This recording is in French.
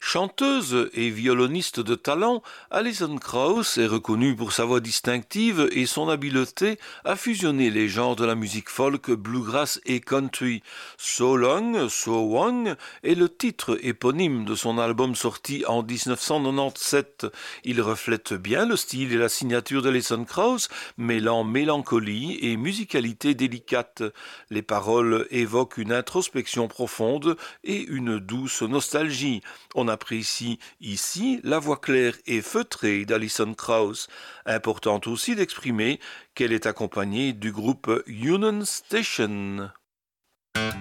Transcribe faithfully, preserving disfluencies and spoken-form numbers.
Chanteuse et violoniste de talent, Alison Krauss est reconnue pour sa voix distinctive et son habileté à fusionner les genres de la musique folk, bluegrass et country. So Long, So Wong est le titre éponyme de son album sorti en dix-neuf cent quatre-vingt-dix-sept. Il reflète bien le style et la signature d'Alison Krauss, mêlant mélancolie et musicalité délicate. Les paroles évoquent une introspection profonde et une douce nostalgie. On apprécie ici la voix claire et feutrée d'Alison Krauss. Important aussi d'exprimer qu'elle est accompagnée du groupe Union Station.